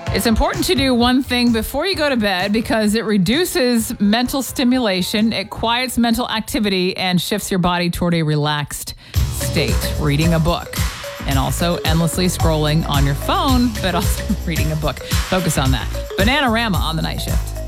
It's important to do one thing before you go to bed because it reduces mental stimulation, it quiets mental activity, and shifts your body toward a relaxed state. Reading a book. And also endlessly scrolling on your phone, but also reading a book. Focus on that. Bananarama on the night shift.